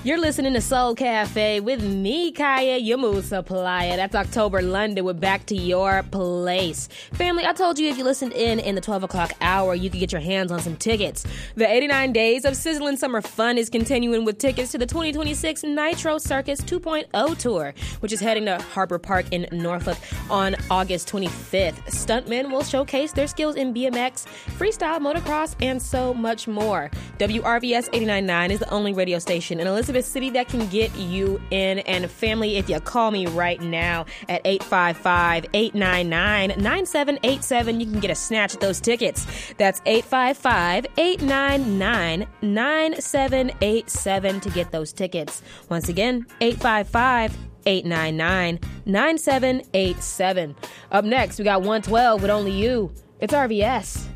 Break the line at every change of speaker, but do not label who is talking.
You're listening to Soul Cafe with me, Kaya, your mood supplier. That's October London. We're back to your place. Family, I told you if you listened in the 12 o'clock hour, you could get your hands on some tickets. The 89 Days of Sizzling Summer Fun is continuing with tickets to the 2026 Nitro Circus 2.0 tour, which is heading to Harper Park in Norfolk on August 25th. Stuntmen will showcase their skills in BMX, freestyle, motocross, and so much more. WRVS 89.9 is the only radio station in Elizabeth City that can get you in. And family, if you call me right now at 855-899-9787, you can get a snatch at those tickets. That's 855-899-9787 to get those tickets. Once again, 855-899-9787. Up next, we got 112 with Only You. It's RVS.